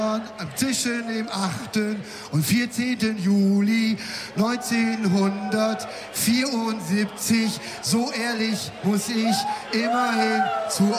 Zwischen dem 8. und 14. Juli 1974, so ehrlich muss ich immerhin zu